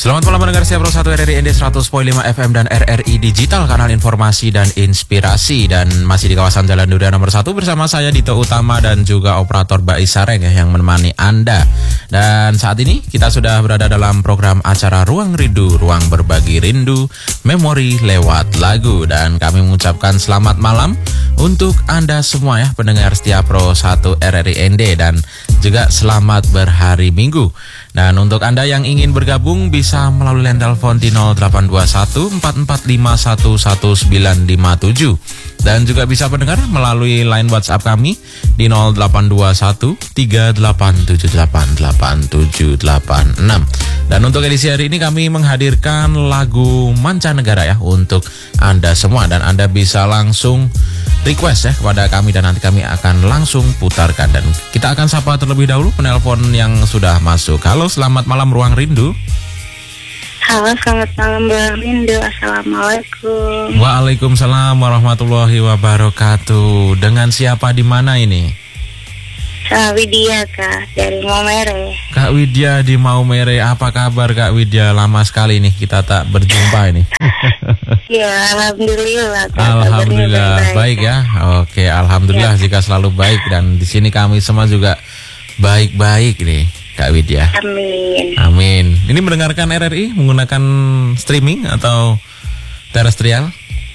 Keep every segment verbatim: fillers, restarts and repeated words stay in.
Selamat malam pendengar setia Pro satu R R I N D seratus koma lima F M dan R R I Digital, kanal informasi dan inspirasi. Dan masih di kawasan Jalan Durian nomor satu bersama saya Dito Utama dan juga operator Mbak Isareng ya, yang menemani Anda. Dan saat ini kita sudah berada dalam program acara Ruang Rindu, ruang berbagi rindu, memori lewat lagu. Dan kami mengucapkan selamat malam untuk Anda semua ya, pendengar setia Pro satu R R I N D, dan juga selamat berhari Minggu. Dan untuk Anda yang ingin bergabung bisa melalui line telepon di nol delapan dua satu empat empat lima satu satu sembilan lima tujuh. Dan juga bisa pendengar melalui line WhatsApp kami di nol delapan dua satu tiga delapan tujuh delapan delapan tujuh delapan enam. Dan untuk edisi hari ini kami menghadirkan lagu mancanegara ya untuk Anda semua. Dan Anda bisa langsung request ya kepada kami dan nanti kami akan langsung putarkan. Dan kita akan sapa terlebih dahulu penelpon yang sudah masuk. Halo, selamat malam Ruang Rindu. Halo, selamat malam Ruang Rindu. Assalamualaikum. Waalaikumsalam warahmatullahi wabarakatuh. Dengan siapa di mana ini? Kak Widya, Kak, dari Maumere. Kak Widya di Maumere, apa kabar Kak Widya? Lama sekali nih kita tak berjumpa ini. Ya, alhamdulillah. Kak, alhamdulillah baik, baik ya. Oke, alhamdulillah ya. Jika selalu baik, dan di sini kami semua juga baik-baik nih, Kak Widya. Amin. Amin. Ini mendengarkan R R I menggunakan streaming atau terestrial?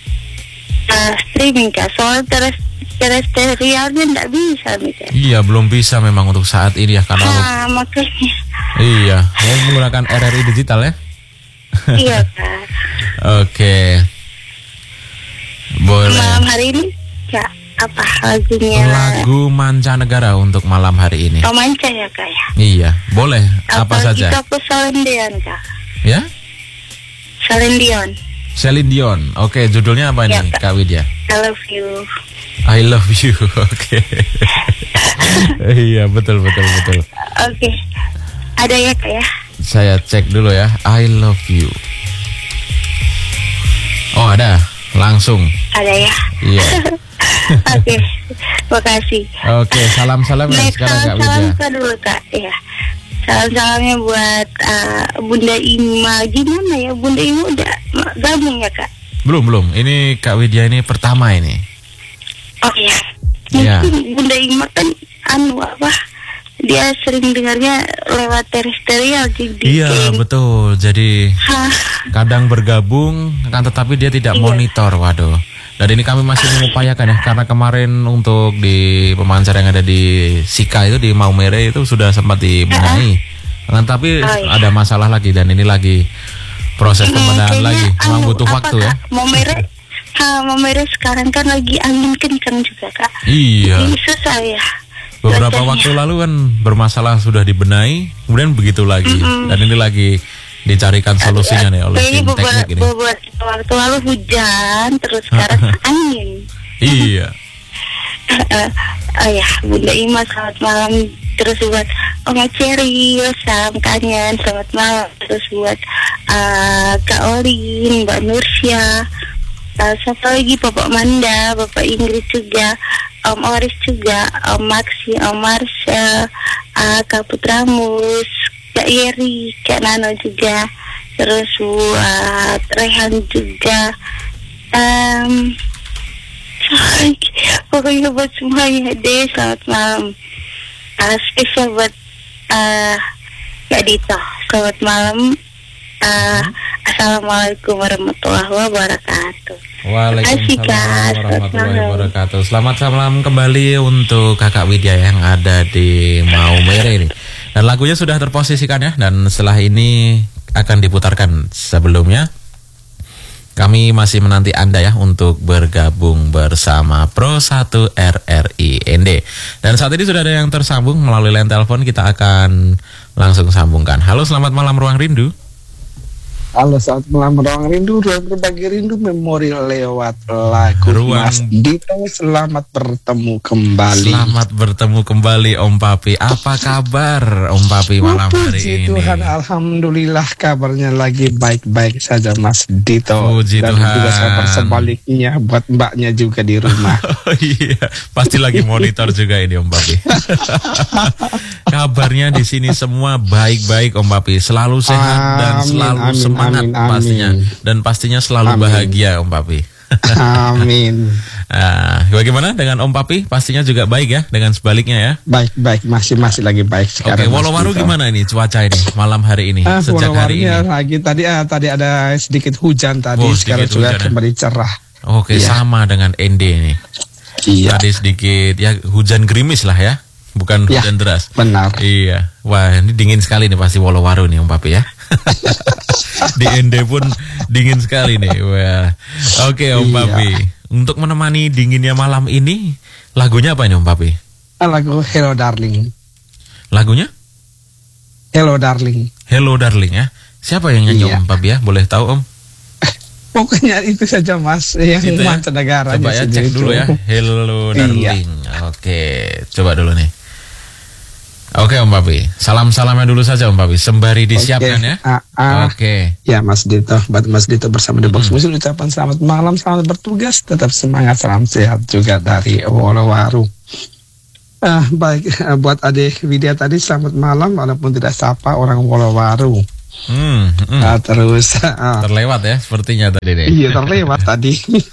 Uh, streaming, Kak. Soal teres terestrialnya tidak bisa nih, Kak. Iya, belum bisa memang untuk saat ini ya, karena ah, makanya. Iya, mau menggunakan R R I digital ya? Iya, Kak. Oke. Boleh. Malam hari ini, Kak, apa lagunya? Lagu mancanegara untuk malam hari ini. Romanca ya, Kak ya? Iya, boleh. Apa, apa saja? Kita ke Celine Dion, Kak. Ya? Celine Dion. Celine Dion. Oke, judulnya apa ya, nih, Kak. Kak Widya? I love you. I love you. Oke. Iya, betul betul betul. Oke. Ada ya, Kak ya? Saya cek dulu ya. I love you. Oh, ada. Langsung. Ada ya? Iya. Oke, makasih. Oke, salam-salam ya sekarang Kak Widya. Salam dulu Kak, ya. Salam-salamnya buat uh, Bunda Ima. Gimana ya, Bunda Ima udah gabung ya, Kak? Belum, belum. Ini Kak Widya ini pertama ini. Oh iya. Iya. Mungkin Bunda Ima kan anu apa? Dia sering dengarnya lewat terestrial jadi. Iya, kayak... betul. Jadi Hah. kadang bergabung kan, tetapi dia tidak iya. monitor. Waduh. Dan ini kami masih mengupayakan ya, karena kemarin untuk di pemancar yang ada di Sika itu di Maumere itu sudah sempat dibenahi. Uh-huh. Tapi oh, iya. ada masalah lagi, dan ini lagi proses pembenahan lagi. Memang anu, butuh waktu ya. Maumere, ha, Maumere sekarang kan lagi angin kencang juga, Kak. Iya. Jadi susah ya. Beberapa Belajarnya. waktu lalu kan bermasalah, sudah dibenahi, kemudian begitu lagi. Mm-mm. Dan ini lagi dicarikan solusinya nih oleh tim teknik ini. Beberapa waktu lalu hujan, terus sekarang angin. Iya. uh, oh ya, Bunda Ima selamat malam. Terus buat Oma Cherry, salam kangen, selamat malam. Terus buat uh, Kak Olin, Mbak Nursya, uh, satu lagi Bapak Manda, Bapak Ingrid juga, Om Oris juga, Om Maxi, Om Marsha, uh, Kak Putramus, Kak Yeri, Kak Nano juga, terus buat Rehan juga, um, pokoknya buat semuanya deh, selamat malam. Uh, spesial buat uh, Kak Dito, selamat malam. Uh, Assalamualaikum warahmatullahi wabarakatuh. Waalaikumsalam warahmatullahi wabarakatuh. Selamat malam kembali untuk Kakak Widya yang ada di Maumere ini. Dan lagunya sudah terposisikan ya, dan setelah ini akan diputarkan. Sebelumnya kami masih menanti Anda ya untuk bergabung bersama Pro satu R R I N D. Dan saat ini sudah ada yang tersambung melalui line telepon, kita akan langsung sambungkan. Halo, selamat malam Ruang Rindu. Halo, saat malam Ruang Rindu, ruang berbagi rindu, memori lewat lagu. Ruang- Mas Dito, selamat bertemu kembali. Selamat bertemu kembali Om Papi. Apa kabar Om Papi malam hari Puji ini? Tuhan, alhamdulillah kabarnya lagi baik-baik saja Mas Dito. Puji Dan Tuhan. juga kabar sebaliknya buat mbaknya juga di rumah. Oh iya, pasti lagi monitor juga ini Om Papi. Kabarnya di sini semua baik-baik Om Papi, selalu sehat dan Amin, selalu amin, semangat amin, amin. pastinya, dan pastinya selalu Amin. bahagia Om Papi. Amin. Nah, bagaimana dengan Om Papi? Pastinya juga baik ya, dengan sebaliknya ya. Baik-baik, masih masih lagi baik Oke, sekarang. Mas Wolowaru Dito. gimana ini cuaca ini malam hari ini, Ah, sejak hari ini? Wolowarunya lagi tadi ah, tadi ada sedikit hujan tadi, Oh, sekarang sedikit sudah hujan ya. kembali cerah. Oke, Iya. sama dengan N D ini. Iya, Tadi sedikit ya hujan gerimis lah ya, bukan Ya. hujan deras. benar. Iya, wah ini dingin sekali nih pasti Wolowaru nih Om Papi ya. Di N D pun dingin sekali nih. Wah. Oke Om Iya. Papi, untuk menemani dinginnya malam ini, lagunya apa ini Om Papi? Ah, lagu Hello Darling. Lagunya Hello Darling. Hello Darling ya. Siapa yang nyanyi Iya. Om Papi ya? Boleh tahu Om? Pokoknya itu saja Mas, yang Itu ya? mancanegara. Coba ya cek dulu ya. Hello Iya. Darling. Oke, coba dulu nih. Oke Om Papi, salam-salamnya dulu saja Om Papi, sembari disiapkan ya. Ah, ah. Oke. Ya Mas Dito, buat Mas Dito bersama The Box Hmm. Musik ucapan selamat malam, selamat bertugas, tetap semangat, salam sehat juga dari Wolowaru. Ah, baik, eh, buat adik Widya tadi selamat malam, walaupun tidak sapa orang Wolowaru. Hmm, hmm. Ah, terus, ah, Terlewat ya sepertinya tadi nih. iya terlewat tadi.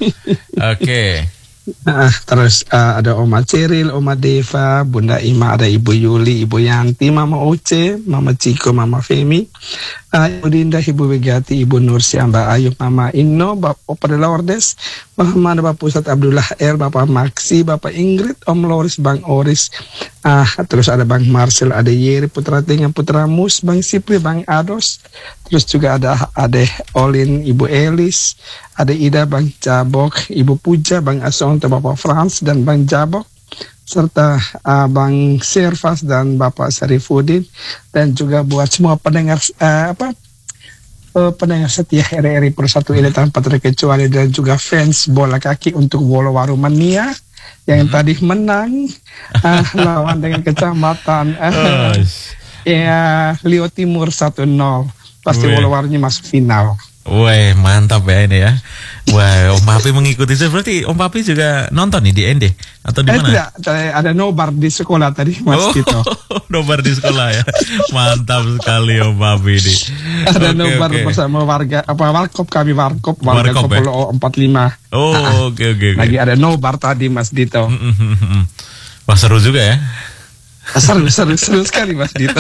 Oke. Ah, terus ah, ada Oma Ceril, Oma Deva, Bunda Ima, ada Ibu Yuli, Ibu Yanti, Mama Oce, Mama Ciko, Mama Femi, ah, Ibu Dinda, Ibu Wegati, Ibu Nursi, Mbak Ayu, Mama Inno, Bapak Opa de Lourdes, Muhammad Bapak Pusat Abdullah R, Bapak Maksi, Bapak Ingrid, Om Loris, Bang Oris, ah, terus ada Bang Marcel, ada Yeri, Putra Tinga, Putra Mus, Bang Sipri, Bang Ados, terus juga ada Ade Olin, Ibu Elis, ada Ida, Bang Jabok, Ibu Puja, Bang Asonto, Bapak Frans, dan Bang Jabok, serta uh, Bang Servas dan Bapak Sarifudin, dan juga buat semua pendengar uh, apa uh, pendengar setia R R I Persatu ini tanpa terkecuali, dan juga fans bola kaki untuk Wolowaru Mania yang tadi menang uh, lawan dengan kecamatan uh, Oh, ya Lio Timur satu nol. Pasti Wih. Wolowarunya masuk final. Wah, mantap ya ini ya. Wah, Om Papi mengikuti saya, berarti Om Papi juga nonton nih di N D atau di Eh, mana? tidak, ada- ada nobar di sekolah tadi Mas Oh, Tito. nobar di sekolah ya. Mantap sekali Om Papi ini. Ada Oke, nobar oke. bersama warga apa warkop kami warkop warga Warkop, ya? Kopolo empat puluh lima. Oh, oke oke oke. Lagi ada nobar tadi Mas Dito. Wah, seru juga ya. Seru seru seru sekali Mas Dito.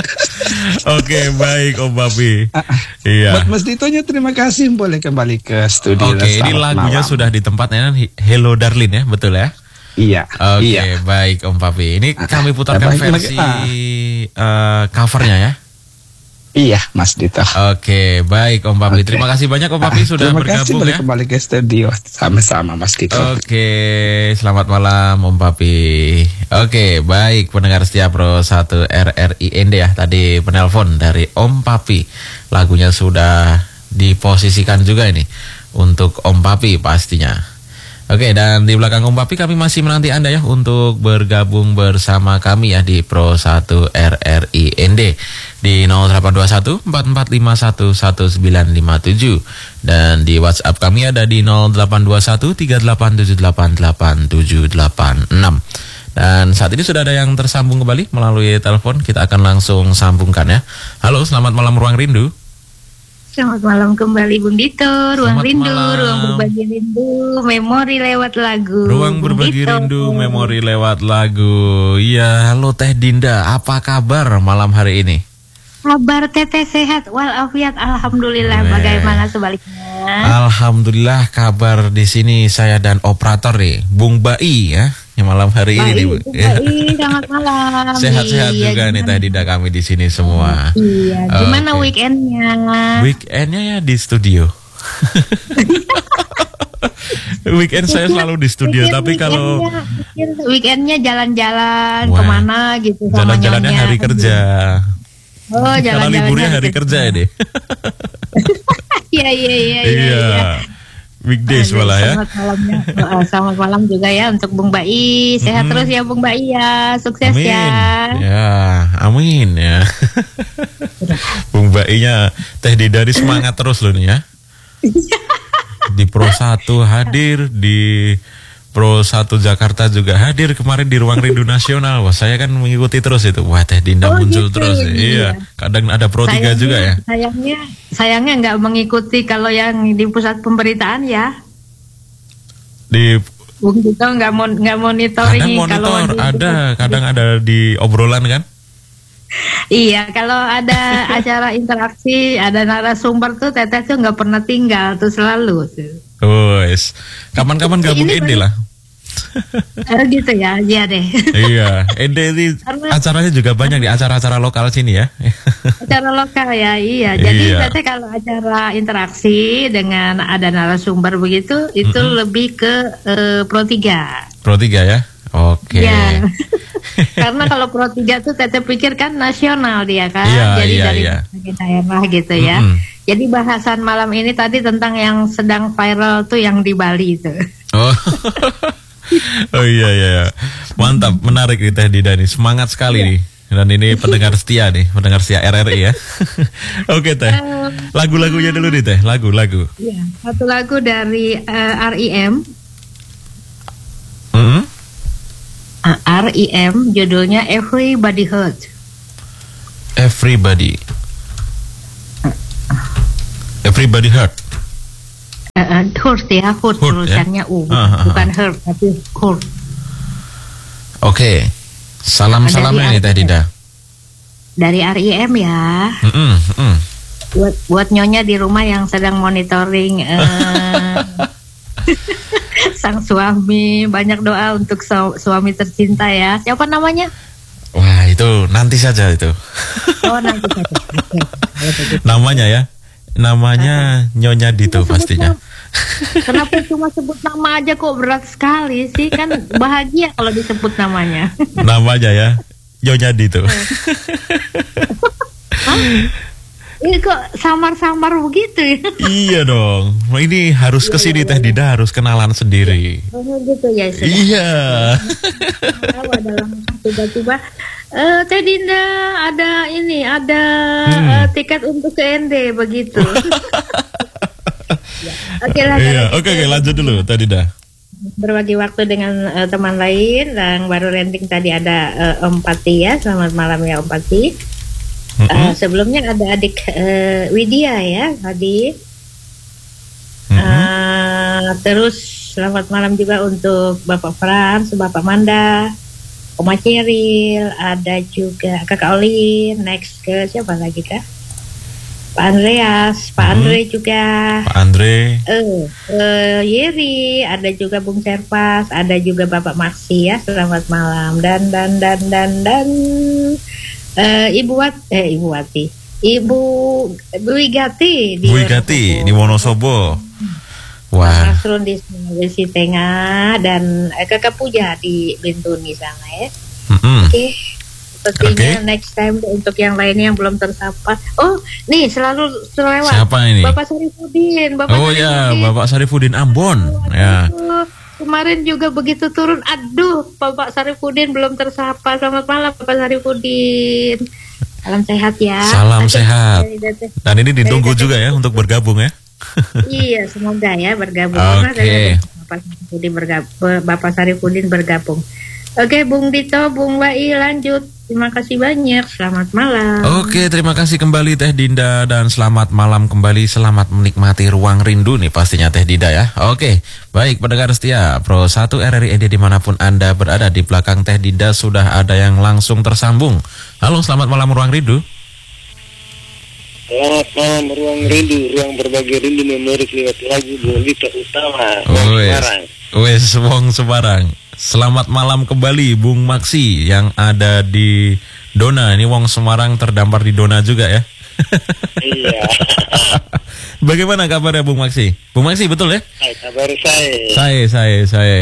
Oke, baik Om Papi. Iya. Buat Mas Ditonya terima kasih, boleh kembali ke studio. Oke, ini Selamat lagunya malam. sudah di tempatnya, Hello Darling ya, betul ya? Iya. Oke, Iya. baik Om Papi. Ini kami putarkan baik, versi ah. eh, covernya ya. Iya Mas Dito. Oke, baik Om Papi. Oke. Terima kasih banyak Om Papi Ah, sudah terima kasih, bergabung boleh ya. kembali ke studio sama-sama Mas Dito. Oke, selamat malam Om Papi. Oke, baik pendengar setia Pro satu R R I N D ya. Tadi penelpon dari Om Papi. Lagunya sudah diposisikan juga ini untuk Om Papi pastinya. Oke, dan di belakang Om Papi kami masih menanti Anda ya untuk bergabung bersama kami ya di Pro satu R R I N D di nol delapan dua satu empat empat lima satu satu sembilan lima tujuh, dan di WhatsApp kami ada di nol delapan dua satu tiga delapan tujuh delapan delapan tujuh delapan enam. Dan saat ini sudah ada yang tersambung kembali melalui telepon, kita akan langsung sambungkan ya. Halo, selamat malam Ruang Rindu. Selamat malam kembali Bung Dito, Ruang Selamat Rindu, malam. Ruang Berbagi Rindu, Memori lewat lagu. Ruang Bung berbagi Dito. rindu, memori lewat lagu. Iya, halo Teh Dinda, apa kabar malam hari ini? Kabar Teteh sehat walafiat, alhamdulillah. Weh. Bagaimana sebaliknya? Alhamdulillah kabar di sini saya dan operator nih, Bung Bai ya, yang malam hari ini nih, Bu. Baik, baik, selamat malam. Sehat-sehat Iya, juga nih gimana? Teh Dinda kami di sini semua. Iya, gimana Oke. weekendnya? Weekendnya ya di studio. Weekend saya selalu di studio, Weekend- tapi kalau weekendnya- weekend- weekendnya jalan-jalan Wah. kemana gitu sama jalan-jalannya nyonya. hari kerja. Oh, Karena jalan-jalannya liburnya hari kerja ya deh. Iya iya iya iya. Iya. Weekdays Aduh, malah ya. Selamat malamnya. Uh, selamat malam juga ya untuk Bung Bai. Sehat Mm-mm. terus ya Bung Bai ya. Sukses Amin. ya. Ya, amin ya. Bung Bainya Teh Dida ini semangat terus loh nih ya. Di Pro satu hadir, di Pro satu Jakarta juga hadir kemarin di Ruang Rindu Nasional. Wah, saya kan mengikuti terus itu. Wah, Teh Dinda Oh, muncul gitu, terus. iya. Iya, kadang ada Pro tiga Sayangnya- juga ya. Sayangnya, sayangnya nggak mengikuti kalau yang di pusat pemberitaan ya. Di Bung Dito nggak mon nggak monitoring kadang kalau monitor di- ada, kadang ada di obrolan kan. Iya, kalau ada acara interaksi, ada narasumber tuh Teteh tuh nggak pernah tinggal tuh selalu. Tuh. Wes, kapan-kapan gabung Ini Ende lah. Eh, gitu ya, iya deh. Iya, Ende ini Karena- acaranya juga banyak di acara-acara lokal sini ya. Acara lokal ya, iya. Jadi Iya. Teteh kalau acara interaksi dengan ada narasumber begitu, itu lebih ke eh, Pro tiga. Pro tiga ya. Oke. Iya. Karena kalau Pro tiga tuh Teteh pikir kan nasional dia kan. Iya, Jadi iya, dari iya. berbagai daerah gitu ya. Mm-mm. Jadi bahasan malam ini tadi tentang yang sedang viral tuh yang di Bali itu. Oh. Oh iya iya. Mantap, menarik nih Teh Dida nih. Semangat sekali nih. Dan ini pendengar setia nih, pendengar setia R R I ya. Oke Teh. Lagu-lagunya dulu nih Teh, lagu-lagu. Iya, satu lagu dari eh, R I M. Mm-mm. Ah, R I M judulnya Everybody Hurt. Everybody. Everybody hurt. Uh, uh, hurt ya, hurt, Hurt, ya? tulisannya U, Ah, ah, ah. bukan hurt tapi hurt. Oke. Salam-salamnya nih Teh Dida. Dari R I M ya, Mm-mm, mm-mm. buat buat nyonya di rumah yang sedang monitoring eh, sang suami, banyak doa untuk su- suami tercinta ya. Siapa namanya? Wah itu nanti saja itu. Oh nanti saja. Oke, kalau begitu. Namanya ya. Namanya Nyonya Dito Sebut pastinya. nama. Kenapa cuma sebut nama aja kok berat sekali sih? Kan bahagia kalau disebut namanya. Namanya ya. Nyonya Dito. Ini kok samar-samar begitu ya? Iya dong. Ini harus kesini Teh Dida, harus kenalan sendiri. Oh gitu ya sudah. Iya. Tahu ada langsung tiba-tiba eh Teh Dinda ada ini ada Hmm. eh, tiket untuk ke N D begitu. Ya, Oke lah. Iya. kalau Oke gitu. oke lanjut dulu Teh Dida. Berbagi waktu dengan eh, teman lain yang baru renting tadi ada eh, Om Pati ya. Selamat malam ya Om Pati. Mm-mm. Eh, sebelumnya ada adik eh, Widya ya tadi. Mm-mm. Eh, terus selamat malam juga untuk Bapak Frans, Bapak Manda, Oma Ceril, ada juga Kakak Olin, next ke siapa lagi kah? Pak Andreas, Pak Hmm. Andre juga, Pak Andre. eh eh, Yeri, ada juga Bung Serpas, ada juga Bapak Maksi ya, selamat malam dan dan dan dan dan eh, Ibu Wat, eh Ibu Wati, Ibu Ibu Wigati di Bu Igati di Wonosobo. Pak Wah. Nasrun di Sulawesi Tengah dan eh, Kakak Puja di Bintuni sana ya. Mm-mm. Oke. Sepertinya Oke. next time untuk yang lainnya yang belum tersapa. Oh, nih selalu terlewat. Siapa ini? Bapak Sarifudin, Bapak Oh ya, Sarifudin. Bapak Sarifudin Ambon. Ya. Aduh, kemarin juga begitu turun, aduh, Bapak Sarifudin belum tersapa. Selamat malam Bapak Sarifudin. Salam sehat ya. Salam Oke, sehat. dari Dete- Dan ini ditunggu juga ya untuk bergabung ya. Iya, semoga ya bergabung. Oke. Karena Bapak Sarifudin bergabung. Bapak Sarifudin bergabung. Oke, Bung Dito, Bung Wai lanjut. Terima kasih banyak. Selamat malam. Oke, terima kasih kembali Teh Dinda dan selamat malam kembali. Selamat menikmati Ruang Rindu nih pastinya Teh Dinda ya. Oke, baik pendengar setia Pro satu R R I Ende dimanapun Anda berada, di belakang Teh Dinda sudah ada yang langsung tersambung. Halo, selamat malam Ruang Rindu. Selamat malam Ruang Rindu, ruang berbagi rindu memorik lewat lagu Bonita Utama. Wes, Sekarang. wes Wong Semarang. Selamat malam kembali Bung Maksi yang ada di Dona. Ini Wong Semarang terdampar di Dona juga ya. Iya. Bagaimana kabarnya Bung Maksi? Bung Maksi betul ya? Hai, kabar saya. Saya, saya, saya.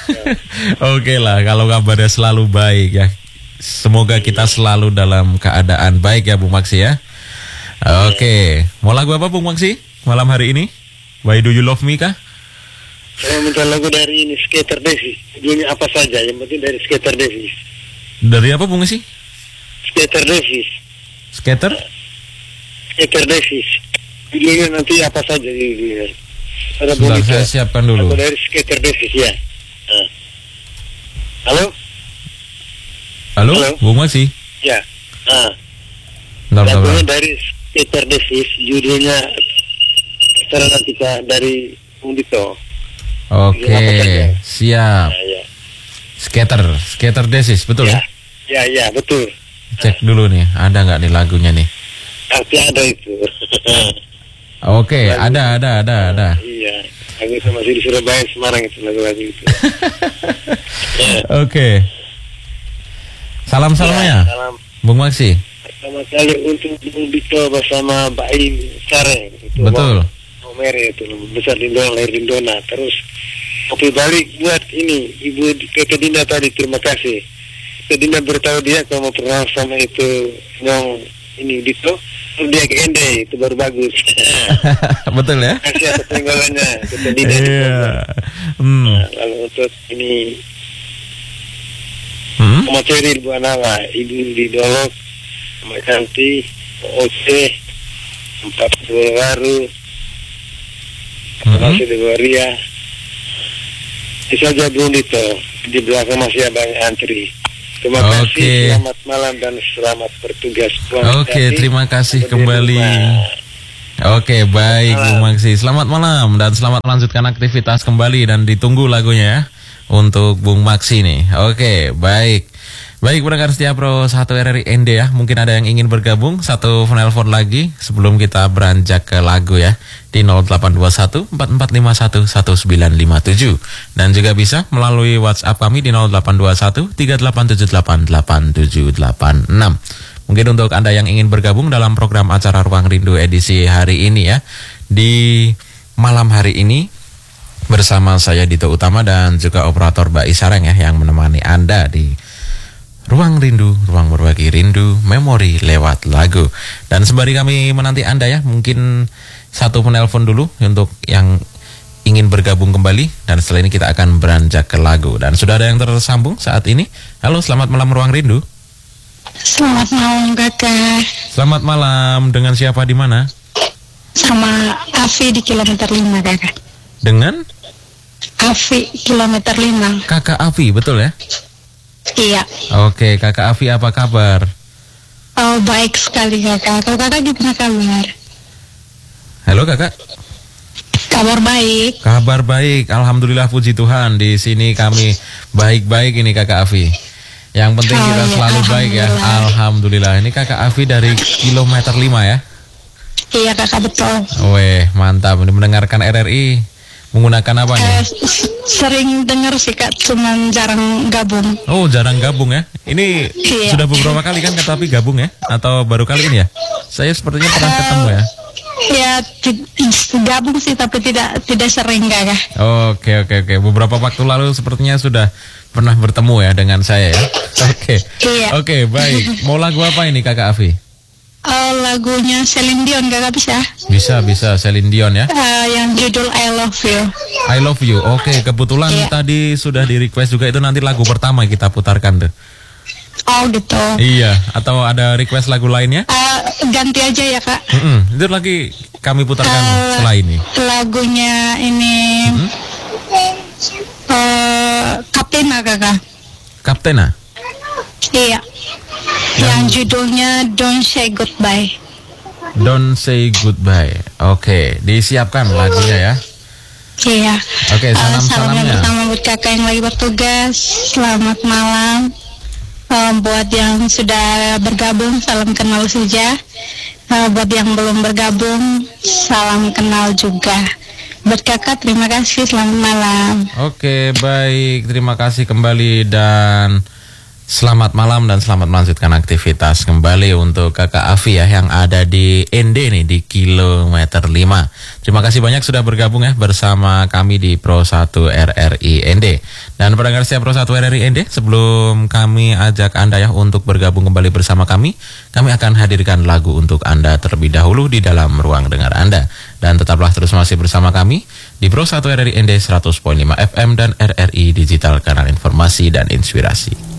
Oke lah, kalau kabarnya selalu baik ya. Semoga kita selalu dalam keadaan baik ya Bung Maksi ya. Oke, mau lagu apa Bung Maksi malam hari ini? Why Do You Love Me kah? Saya minta lagu dari ini Skater Davis. Judulnya apa saja, yang penting dari Skater Davis. Dari apa Bung Maksi? Skater Davis. Skater? Skater Davis. Judulnya nanti apa saja judulnya. Ada Sebentar, bunyi saya tuh. siapkan dulu. Lagu dari Skater Davis ya. Nah. Halo? Halo, Halo? Bung Maksi. Ya. Nah. Bentar, bentar, Lagunya bentar. dari Skater Davis. Judulnya Setelah nanti dari Bung Dito. Oke, siap. Nah, ya. Skater, Skater Desis, betul ya? Ya, ya, betul. Cek dulu nih, ada nggak nih lagunya nih? Pasti ada itu. Oke, ada, ada, ada, ada. Iya, lagu itu masih di Surabaya, Semarang itu lagu-lagu itu. Oke. Salam-salamnya, Salam. Bung Maksi. Pertama kali untuk Bung Dito bersama Mbak Im Sareng. Itu Betul. Omere itu besar di Indona, lahir di Indona. Terus kopi balik buat ini Ibu Keke Dinda tadi, terima kasih. Keke Dinda beritahu dia kalau mau pernah sama itu Nyong ini Dito, terus dia ke Ende, itu baru bagus. Betul ya? Kasih atas peninggalannya Keke Dinda. Iya. Hmm. Nah, lalu untuk ini Hmm? Mama Ceril Bu Anala, Ibu di Dolok, Mama Canti, O C, Empat Baru, masih di Waria. Bisa saja Bung Dito, di belakang masih banyak antri. Terima Oke. kasih, selamat malam dan selamat bertugas. Oke, terima kasih Sampai di kembali. rumah. Oke, baik Malam. Bung Maksi. Selamat malam dan selamat melanjutkan aktivitas kembali dan ditunggu lagunya ya untuk Bung Maksi nih. Oke, baik. Baik, pendengar setia Pro satu R R I N D ya. Mungkin ada yang ingin bergabung, satu penelpon lagi sebelum kita beranjak ke lagu ya. Di nol delapan dua satu empat empat lima satu satu sembilan lima tujuh. Dan juga bisa melalui WhatsApp kami di nol delapan dua satu tiga delapan tujuh delapan delapan tujuh delapan enam. Mungkin untuk Anda yang ingin bergabung dalam program acara Ruang Rindu edisi hari ini ya. Di malam hari ini bersama saya Dito Utama dan juga operator Mbak Isareng ya yang menemani Anda di Ruang Rindu, ruang berbagi rindu, memori lewat lagu. Dan sembari kami menanti Anda ya, mungkin satu penelpon dulu untuk yang ingin bergabung kembali. Dan setelah ini kita akan beranjak ke lagu. Dan sudah ada yang tersambung saat ini. Halo, selamat malam Ruang Rindu. Selamat malam kakak. Selamat malam, dengan siapa di mana? Sama Afi di kilometer lima kakak. Dengan Afi kilometer lima. Kakak Afi, betul ya? Iya. Oke, Kakak Afi apa kabar? Oh baik sekali kakak. Kalau kakak gimana kabar? Halo Kakak. Kabar baik. Kabar baik, alhamdulillah puji Tuhan. Di sini kami baik-baik ini Kakak Afi. Yang penting Oh, kita ya, selalu baik ya. alhamdulillah. Alhamdulillah. Ini Kakak Afi dari kilometer lima ya. Iya kakak betul. Weh, mantap. Ini mendengarkan R R I menggunakan apa Eh, nih? s- sering dengar sih kak, cuman jarang gabung. Oh, jarang gabung ya. Ini Iya. sudah beberapa kali kan Kakak Afi gabung ya? Atau baru kali ini ya? Saya sepertinya pernah Eh, ketemu ya. Ya ti- gabung sih tapi tidak tidak sering kakak. Oke, oke, oke. Beberapa waktu lalu sepertinya sudah pernah bertemu ya dengan saya ya. Oke. Iya. Oke, baik. Mau lagu apa ini Kakak Afi? Oh, lagunya Celine Dion kakak bisa? Bisa, bisa. Celine Dion ya. Eh, yang judul I Love You. I Love You. Oke, kebetulan Iya. tadi sudah di request juga, itu nanti lagu pertama kita putarkan tuh. Oh gitu. Iya, atau ada request lagu lainnya? Eh, ganti aja ya kak. Mm-mm, itu lagi kami putarkan Eh, setelah ini. Lagunya ini Mm-hmm. eh Kaptena kakak. Kaptena. Iya. Yang judulnya Don't Say Goodbye. Don't Say Goodbye. Oke, disiapkan lagunya ya. Iya. Oke, Eh, salam-salamnya. salamnya pertama buat kakak yang lagi bertugas. Selamat malam. Eh, buat yang sudah bergabung, salam kenal saja. Eh, buat yang belum bergabung, salam kenal juga. Buat kakak, terima kasih. Selamat malam. Oke, baik. Terima kasih kembali dan Selamat malam dan selamat melanjutkan aktivitas kembali untuk Kakak Afi ya yang ada di N D nih di kilometer lima. Terima kasih banyak sudah bergabung ya bersama kami di Pro satu R R I N D. Dan pendengar setia Pro satu R R I N D, sebelum kami ajak Anda ya untuk bergabung kembali bersama kami, kami akan hadirkan lagu untuk Anda terlebih dahulu di dalam ruang dengar Anda. Dan tetaplah terus masih bersama kami di Pro satu R R I N D seratus koma lima F M dan R R I Digital, kanal informasi dan inspirasi.